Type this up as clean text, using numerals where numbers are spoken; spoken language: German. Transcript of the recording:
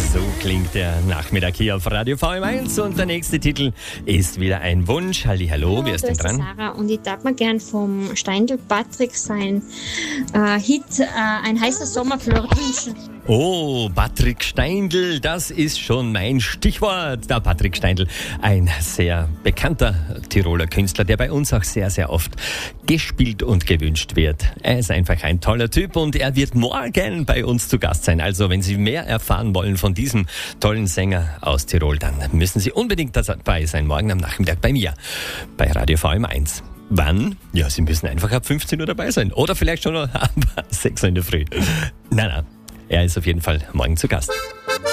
So klingt der Nachmittag hier auf Radio VM1 und der nächste Titel ist wieder ein Wunsch. Hallihallo, wer ist denn dran? Sarah und ich darf mir gern vom Steindl Patrick sein Hit Ein heißer Sommerflirt wünschen. Oh, Patrick Steindl, das ist schon mein Stichwort. Der Patrick Steindl, ein sehr bekannter Tiroler Künstler, der bei uns auch sehr, sehr oft gespielt und gewünscht wird. Er ist einfach ein toller Typ und er wird morgen bei uns zu Gast sein. Also wenn Sie mehr erfahren wollen von diesem tollen Sänger aus Tirol, dann müssen Sie unbedingt dabei sein, morgen am Nachmittag bei mir, bei Radio VM1. Wann? Ja, Sie müssen einfach ab 15 Uhr dabei sein. Oder vielleicht schon ab 6 Uhr in der Früh. Nein. Er ist auf jeden Fall morgen zu Gast.